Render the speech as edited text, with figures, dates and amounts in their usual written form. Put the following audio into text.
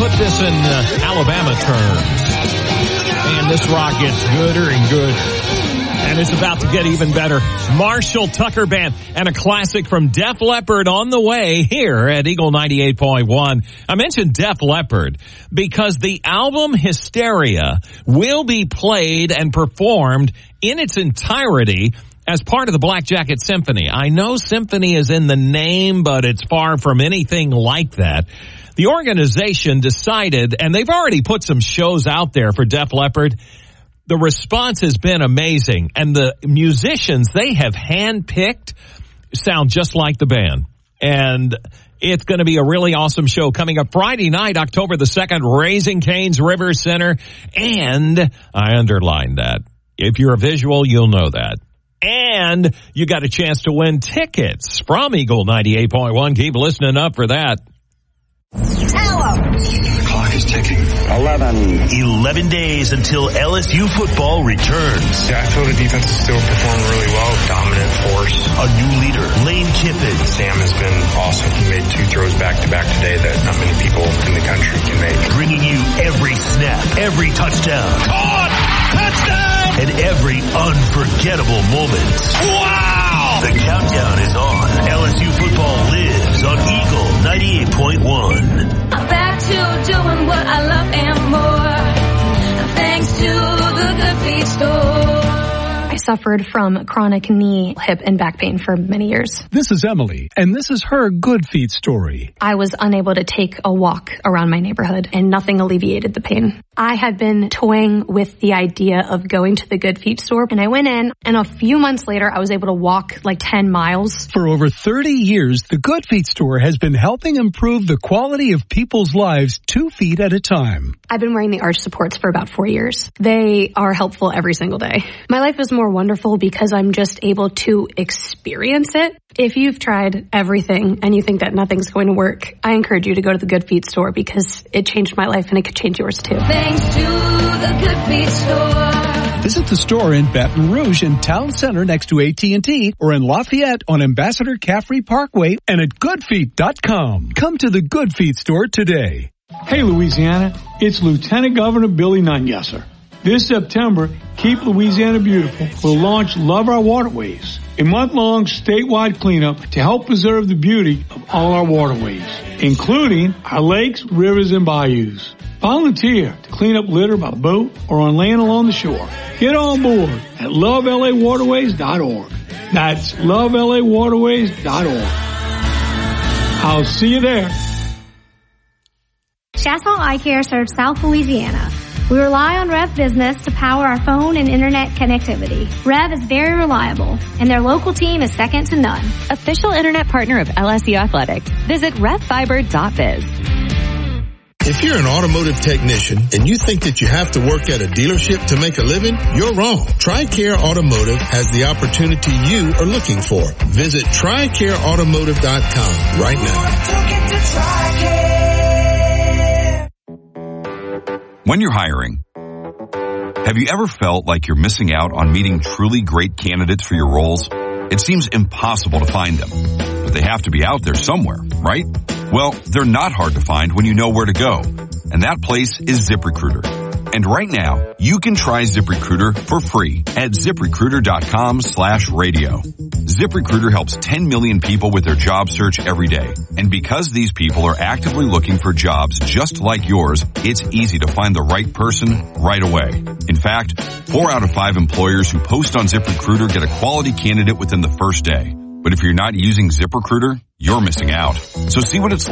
put this in Alabama terms. And this rock gets gooder and gooder. And it's about to get even better. Marshall Tucker Band and a classic from Def Leppard on the way here at Eagle 98.1. I mentioned Def Leppard because the album Hysteria will be played and performed in its entirety as part of the Black Jacket Symphony. I know symphony is in the name, but it's far from anything like that. The organization decided, and they've already put some shows out there for Def Leppard. The response has been amazing, and the musicians they have handpicked sound just like the band. And it's going to be a really awesome show coming up Friday night, October the 2nd, Raising Cane's River Center. And I underlined that. If you're a visual, you'll know that. And you got a chance to win tickets from Eagle 98.1. Keep listening up for that. The clock is ticking. 11 days until LSU football returns. Yeah, I feel the defense is still performing really well. Dominant force. A new leader, Lane Kiffin. Sam has been awesome. He made 2 throws back-to-back today that not many people in the country can make. Bringing you every snap, every touchdown. Caught! Touchdown! And every unforgettable moment. Wow! The countdown is on. LSU football lives on Eagle 98.1. I'm back to doing what I love and more. Thanks to the Good Feet store. I suffered from chronic knee, hip, and back pain for many years. This is Emily, and this is her Good Feet story. I was unable to take a walk around my neighborhood, and nothing alleviated the pain. I had been toying with the idea of going to the Good Feet store, and I went in, and a few months later, I was able to walk like 10 miles. For over 30 years, the Good Feet store has been helping improve the quality of people's lives 2 feet at a time. I've been wearing the arch supports for about 4 years. They are helpful every single day. My life is more wonderful because I'm just able to experience it. If you've tried everything and you think that nothing's going to work, I encourage you to go to the Good Feet store because it changed my life and it could change yours too. Thanks to the Good Feet store. Visit the store in Baton Rouge in Town Center next to AT&T or in Lafayette on Ambassador Caffrey Parkway and at goodfeet.com. Come to the Good Feet store today. Hey, Louisiana, it's Lieutenant Governor Billy Nungesser. This September, Keep Louisiana Beautiful will launch Love Our Waterways, a month-long statewide cleanup to help preserve the beauty of all our waterways, including our lakes, rivers, and bayous. Volunteer to clean up litter by boat or on land along the shore. Get on board at lovelawaterways.org. That's lovelawaterways.org. I'll see you there. Chasson Eye Care serves South Louisiana. We rely on Rev Business to power our phone and internet connectivity. Rev is very reliable, and their local team is second to none. Official internet partner of LSU Athletics. Visit revfiber.biz. If you're an automotive technician and you think that you have to work at a dealership to make a living, you're wrong. TRICARE Automotive has the opportunity you are looking for. Visit TRICAREautomotive.com right now. When you're hiring, have you ever felt like you're missing out on meeting truly great candidates for your roles? It seems impossible to find them, but they have to be out there somewhere, right? Well, they're not hard to find when you know where to go, and that place is ZipRecruiter. And right now, you can try ZipRecruiter for free at ZipRecruiter.com/radio. ZipRecruiter helps 10 million people with their job search every day. And because these people are actively looking for jobs just like yours, it's easy to find the right person right away. In fact, 4 out of 5 employers who post on ZipRecruiter get a quality candidate within the first day. But if you're not using ZipRecruiter, you're missing out. So see what it's like